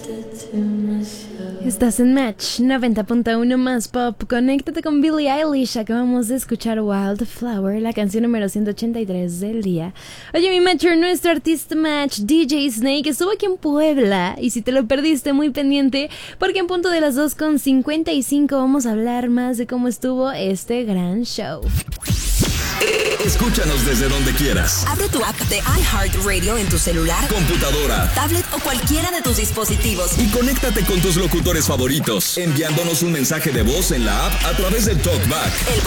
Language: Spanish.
Estás en Match 90.1 más pop. Conéctate con Billie Eilish. Acabamos de escuchar Wildflower, la canción número 183 del día. Oye, mi Matcher, nuestro artista Match, DJ Snake, estuvo aquí en Puebla. Y si te lo perdiste, muy pendiente, porque en punto de las 2:55 vamos a hablar más de cómo estuvo este gran show. Escúchanos desde donde quieras. Abre tu app de iHeartRadio en tu celular, computadora, tablet o cualquiera de tus dispositivos. Y conéctate con tus locutores favoritos, enviándonos un mensaje de voz en la app a través del TalkBack. El